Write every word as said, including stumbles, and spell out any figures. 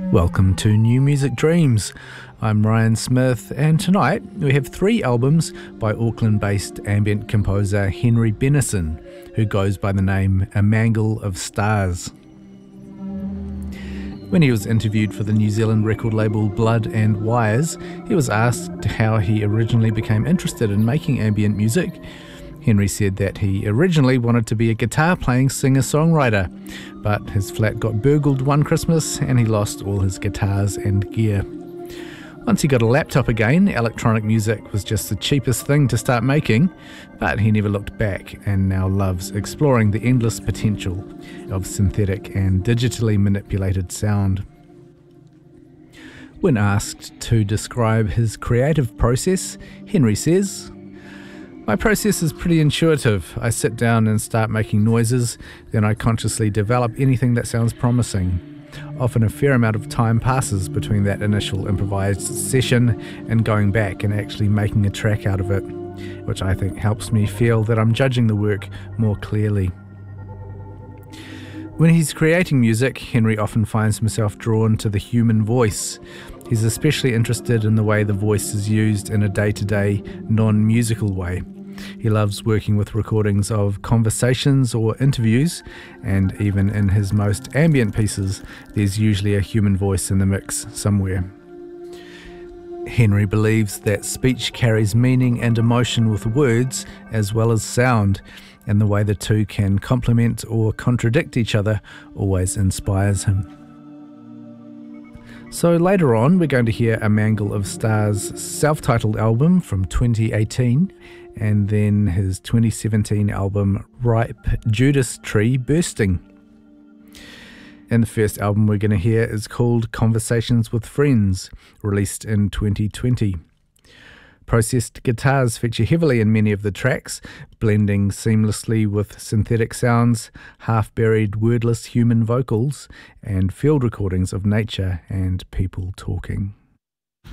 Welcome to New Music Dreams. I'm Ryan Smith, and tonight we have three albums by Auckland-based ambient composer Henry Bennison, who goes by the name A Mangle of Stars. When he was interviewed for the New Zealand record label Blood and Wires, he was asked how he originally became interested in making ambient music. Henry said that he originally wanted to be a guitar-playing singer-songwriter, but his flat got burgled one Christmas and he lost all his guitars and gear. Once he got a laptop again, electronic music was just the cheapest thing to start making, but he never looked back and now loves exploring the endless potential of synthetic and digitally manipulated sound. When asked to describe his creative process, Henry says, "My process is pretty intuitive. I sit down and start making noises, then I consciously develop anything that sounds promising. Often a fair amount of time passes between that initial improvised session and going back and actually making a track out of it, which I think helps me feel that I'm judging the work more clearly." When he's creating music, Henry often finds himself drawn to the human voice. He's especially interested in the way the voice is used in a day-to-day, non-musical way. He loves working with recordings of conversations or interviews, and even in his most ambient pieces, there's usually a human voice in the mix somewhere. Henry believes that speech carries meaning and emotion with words as well as sound, and the way the two can complement or contradict each other always inspires him. So later on, we're going to hear A Mangle of Stars' self-titled album from twenty eighteen, and then his twenty seventeen album Ripe Judas Tree Bursting. And the first album we're going to hear is called Conversations with Friends, released in twenty twenty. Processed guitars feature heavily in many of the tracks, blending seamlessly with synthetic sounds, half-buried wordless human vocals, and field recordings of nature and people talking.